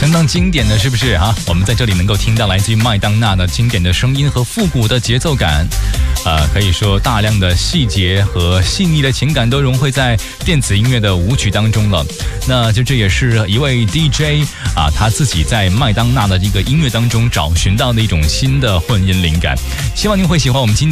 相当经典的，是不是啊？我们在这里能够听到来自于麦当娜的经典的声音和复古的节奏感，可以说大量的细节和细腻的情感都融汇在电子音乐的舞曲当中了。那这也是一位 DJ 他自己在麦当娜的一个音乐当中找寻到的一种新的混音灵感。希望您会喜欢我们今天